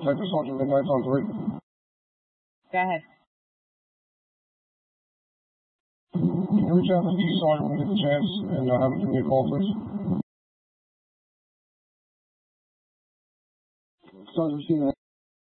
Detective Sergeant Midnight on 3. Go ahead. Can you reach out to the sergeant when you get the chance and have him give me a call, please? Sergeant, see that.